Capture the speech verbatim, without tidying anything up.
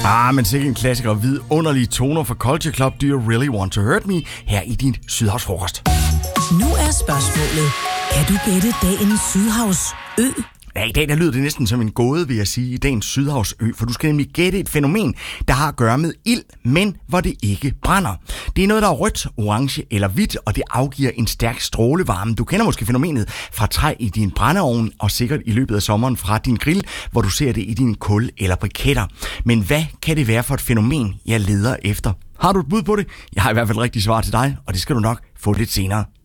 Ah, men sikkert en klassiker. Vidunderlige toner fra Culture Club. Do you really want to hurt me? Her i din Sydhavsfrokost. Nu er spørgsmålet. Kan du gætte dagens Sydhavsø? Ja, i dag der lyder det næsten som en gåde, vil jeg sige, i dagens Sydhavsø, for du skal nemlig gætte et fænomen, der har at gøre med ild, men hvor det ikke brænder. Det er noget, der er rødt, orange eller hvidt, og det afgiver en stærk strålevarme. Du kender måske fænomenet fra træ i din brændeovn, og sikkert i løbet af sommeren fra din grill, hvor du ser det i dine kul eller briketter. Men hvad kan det være for et fænomen, jeg leder efter? Har du et bud på det? Jeg har i hvert fald rigtig svar til dig, og det skal du nok få lidt senere.